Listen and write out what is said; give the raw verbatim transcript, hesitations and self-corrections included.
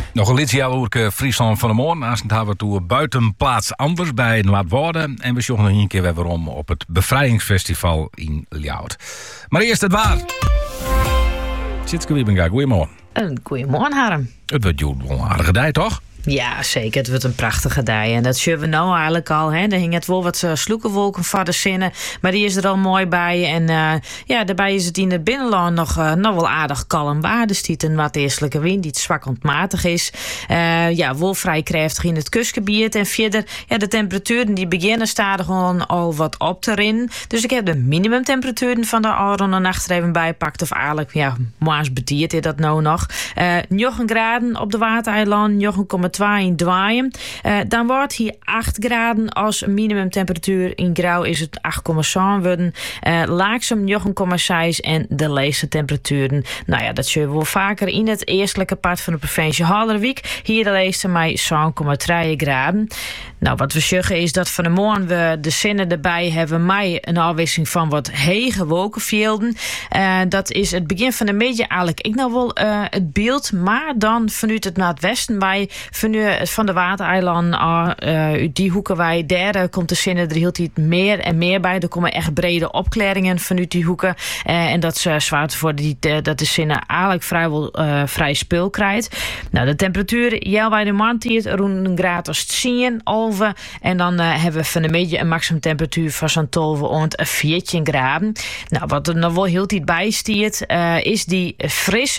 Nog een liedje over Friesland van de Moorn. Naast het hebben we toe buitenplaats anders bij Noordwouden. En we zoeken nog een keer weer waarom op het Bevrijdingsfestival in Ljouwert. Maar eerst het waar. Tjitske Wiebenga, goeiemorgen. Een goeiemorgen, Harm. Het wordt wel een aardige dij, toch? Ja, zeker. Het wordt een prachtige dij. En dat zullen we nou eigenlijk al. Hè. Er hing het wel wat uh, sloekenwolken van de zinnen. Maar die is er al mooi bij. En uh, ja, daarbij is het in het binnenland nog, uh, nog wel aardig kalm waar. Er stiet een wat eerlijke wind die zwak ontmatig is. Uh, ja, wel vrij krachtig in het kustgebied. En verder, ja, de temperaturen die beginnen staan gewoon al wat op te rinnen. Dus ik heb de minimumtemperaturen van de Aron nacht er even bijpakt. Of eigenlijk, ja, maas betiert is dat nou nog. Uh, negen graden op de Watereiland, negen komma twee in Dwaaien. Uh, dan wordt hier acht graden als minimumtemperatuur. In Grauw is het acht komma zeven worden. Uh, Laaksum negen komma zes en de leegste temperaturen. Nou ja, dat zullen we wel vaker in het eerstelijke part van de provincie Halderwijk. Hier de leegste mij zeven komma drie graden. Nou, wat we zeggen is dat van de morgen we de zinnen erbij hebben. Mij een afwisseling van wat hege wolkenvelden. Uh, dat is het begin van de middag eigenlijk ik nou wel uh, het beeld. Maar dan vanuit het noordwesten bij van de Watereilanden, uh, uit die hoeken wij derde komt de zinnen er heel tijd meer en meer bij. Er komen echt brede opklaringen vanuit die hoeken. Uh, en dat is uh, zwaar voor die, uh, dat de zinnen eigenlijk vrijwel uh, vrij speel krijgt. Nou, de temperatuur, ja, bij de mantiert rond een graad als tien over. En dan uh, hebben we van de middag een maximum temperatuur van zo'n twaalf en veertien graden. Nou, wat er nog wel heel tijd bij stiert, uh, is die frisse